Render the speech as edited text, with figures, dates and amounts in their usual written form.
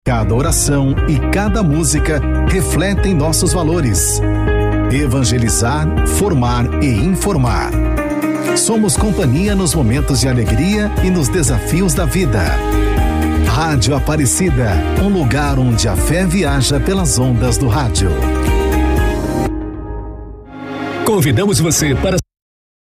Cada oração e cada música refletem nossos valores. Evangelizar, formar e informar. Somos companhia nos momentos de alegria e nos desafios da vida. Rádio Aparecida, um lugar onde a fé viaja pelas ondas do rádio. Convidamos você para